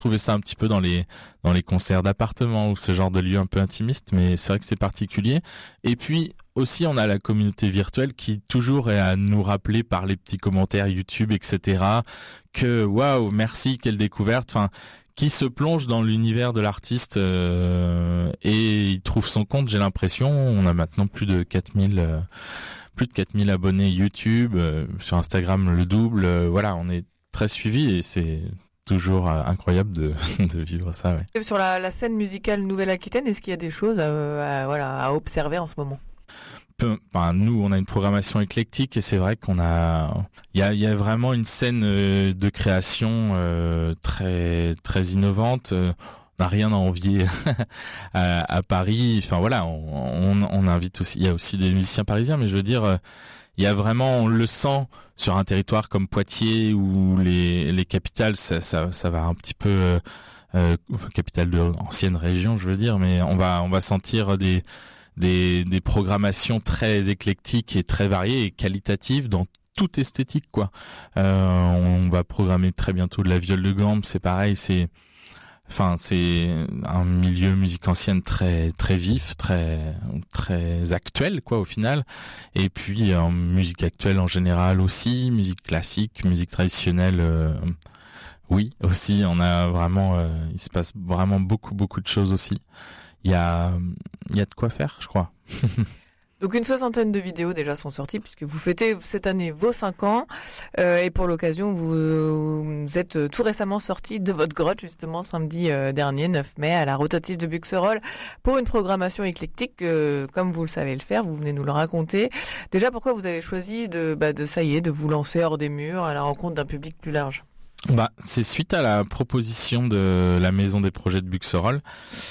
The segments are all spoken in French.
Trouver ça un petit peu dans les concerts d'appartements ou ce genre de lieux un peu intimistes, mais c'est vrai que c'est particulier. Et puis aussi, on a la communauté virtuelle qui toujours est à nous rappeler par les petits commentaires YouTube, etc., que waouh, merci, quelle découverte. Enfin, qui se plonge dans l'univers de l'artiste et il trouve son compte. J'ai l'impression, on a maintenant plus de 4000 abonnés YouTube, sur Instagram le double. Voilà, on est très suivi et c'est toujours incroyable de vivre ça. Ouais. Sur la scène musicale Nouvelle-Aquitaine, est-ce qu'il y a des choses à observer en ce moment? Nous, on a une programmation éclectique et c'est vrai il y a vraiment une scène de création très très innovante. On n'a rien à envier à Paris. Enfin voilà, on invite aussi. Il y a aussi des musiciens parisiens, mais je veux dire, il y a vraiment, on le sent sur un territoire comme Poitiers ou les capitales, ça va un petit peu capitale de ancienne région, je veux dire, mais on va sentir des programmations très éclectiques et très variées et qualitatives dans toute esthétique, quoi. On va programmer très bientôt de la viole de gambe, c'est pareil, c'est un milieu musique ancienne très très vif, très très actuel, quoi, au final. Et puis en musique actuelle en général aussi, musique classique, musique traditionnelle, oui aussi. On a vraiment, il se passe vraiment beaucoup de choses aussi. Il y a de quoi faire, je crois. Donc une 60aine de vidéos déjà sont sorties puisque vous fêtez cette année vos 5 ans et pour l'occasion vous êtes tout récemment sortis de votre grotte justement samedi dernier 9 mai à la rotative de Buxerolles pour une programmation éclectique comme vous le savez le faire, vous venez nous le raconter. Déjà pourquoi vous avez choisi de vous lancer hors des murs à la rencontre d'un public plus large? C'est suite à la proposition de la Maison des Projets de Buxerolles,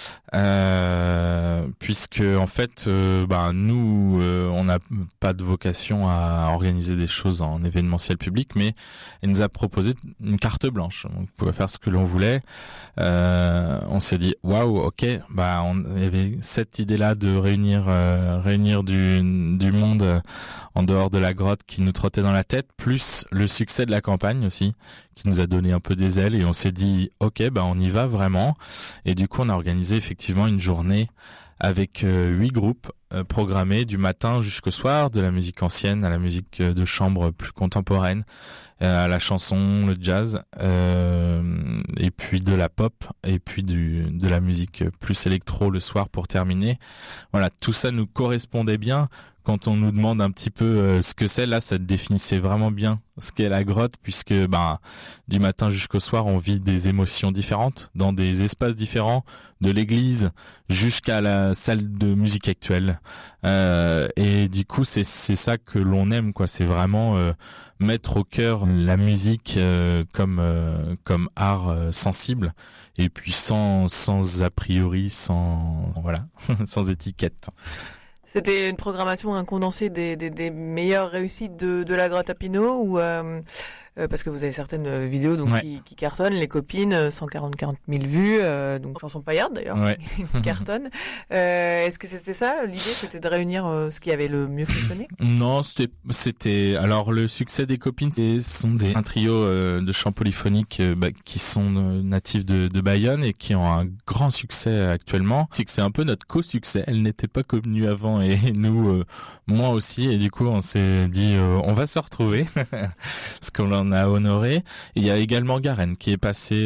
puisque en fait, nous, on n'a pas de vocation à organiser des choses en événementiel public, mais elle nous a proposé une carte blanche. On pouvait faire ce que l'on voulait. On s'est dit, waouh, ok, il y avait cette idée-là de réunir du monde en dehors de la grotte qui nous trottait dans la tête, plus le succès de la campagne aussi, qui nous a donné un peu des ailes et on s'est dit ok, on y va vraiment. Et du coup on a organisé effectivement une journée avec 8 groupes programmés du matin jusqu'au soir, de la musique ancienne à la musique de chambre plus contemporaine, à la chanson, le jazz, et puis de la pop, et puis de la musique plus électro le soir pour terminer. Voilà, tout ça nous correspondait bien. Quand on nous demande un petit peu ce que c'est, là, ça définissait vraiment bien ce qu'est la grotte, puisque du matin jusqu'au soir, on vit des émotions différentes dans des espaces différents, de l'église jusqu'à la salle de musique actuelle. Et du coup, c'est ça que l'on aime, quoi. C'est vraiment mettre au cœur la musique comme art sensible, et puis sans a priori, sans étiquette. C'était une programmation, un condensé des meilleures réussites de la grotte à Pinot ou parce que vous avez certaines vidéos qui cartonnent, les copines, 140 000 vues, donc chanson paillarde d'ailleurs, qui cartonne. Est-ce que c'était ça l'idée, c'était de réunir ce qui avait le mieux fonctionné? Non, c'était alors le succès des copines, ce sont un trio de chants polyphoniques qui sont natifs de Bayonne et qui ont un grand succès actuellement. C'est que c'est un peu notre co-succès. Elle n'était pas connue avant et nous, moi aussi, et du coup on s'est dit on va se retrouver parce qu'on l'en a honoré. Et il y a également Garen qui est passé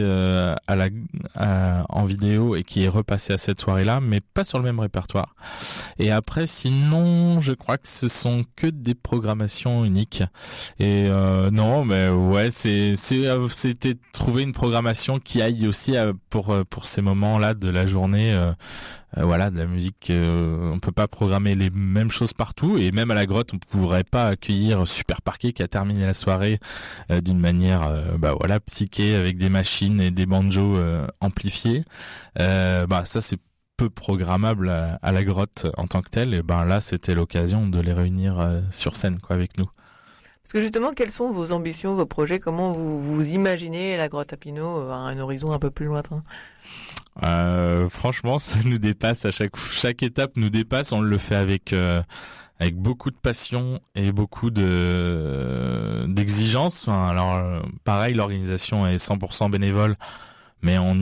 en vidéo et qui est repassé à cette soirée-là, mais pas sur le même répertoire. Et après, sinon, je crois que ce sont que des programmations uniques. Et non, mais ouais, c'était trouver une programmation qui aille aussi pour ces moments-là de la journée. De la musique, on peut pas programmer les mêmes choses partout, et même à la grotte on pourrait pas accueillir Super Parquet qui a terminé la soirée d'une manière psyché avec des machines et des banjos amplifiés. Ça c'est peu programmable à la grotte en tant que telle, et là c'était l'occasion de les réunir sur scène, quoi, avec nous. Parce que justement, quelles sont vos ambitions, vos projets? Comment vous imaginez la grotte à Pinot à un horizon un peu plus lointain? Franchement, ça nous dépasse. À chaque étape nous dépasse. On le fait avec beaucoup de passion et beaucoup d'exigence. Pareil, l'organisation est 100% bénévole, mais on